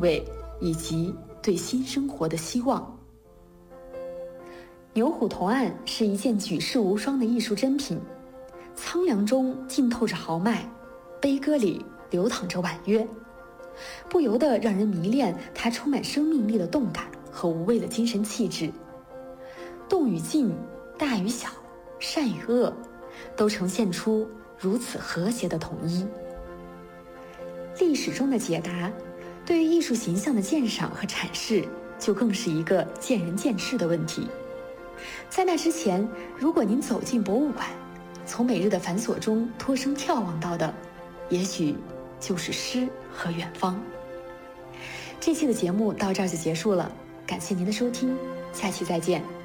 味以及对新生活的希望。牛虎图案是一件举世无双的艺术珍品，苍凉中浸透着豪迈，悲歌里流淌着婉约，不由得让人迷恋它充满生命力的动感和无畏的精神气质。动与静，大与小，善与恶，都呈现出如此和谐的统一。历史中的解答，对于艺术形象的鉴赏和阐释，就更是一个见仁见智的问题。在那之前，如果您走进博物馆，从每日的繁琐中脱声眺望到的，也许就是诗和远方。这期的节目到这儿就结束了，感谢您的收听，下期再见。